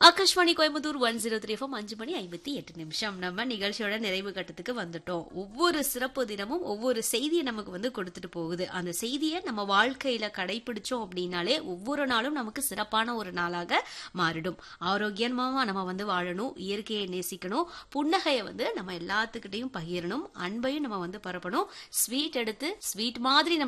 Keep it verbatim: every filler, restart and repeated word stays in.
Akashvani Coimbatore one zero three FM அஞ்சு மணி ஐம்பத்தி எட்டு நிமிஷம் நம்ம நிகழ்ச்சியோட நிறைவு கட்டத்துக்கு வந்துட்டோம். ஒவ்வொரு சிறப்பு தினமும் ஒவ்வொரு செய்தியை நமக்கு வந்து கொடுத்துட்டு போகுது. அந்த செய்தியை நம்ம வாழ்க்கையில கடைபிடிச்சோம் அப்படின்னாலே ஒவ்வொரு நாளும் நமக்கு சிறப்பான ஒரு நாளாக மாறிடும். ஆரோக்கியமா நம்ம வந்து வாழணும், இயற்கையை நேசிக்கணும், புன்னகையை வந்து நம்ம எல்லாத்துக்கிட்டையும் பகிரணும், அன்பையும் நம்ம வந்து பரப்பணும். ஸ்வீட் எடுத்து ஸ்வீட் மாதிரி நம்ம